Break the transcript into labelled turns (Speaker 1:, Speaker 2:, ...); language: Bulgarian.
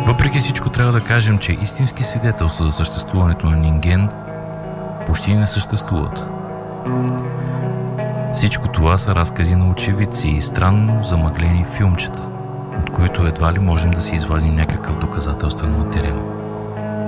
Speaker 1: Въпреки всичко трябва да кажем, че истински свидетелства за съществуването на Нинген почти не съществуват. Всичко това са разкази на очевидци и странно замъглени филмчета, от които едва ли можем да си извадим някакъв доказателствен материал.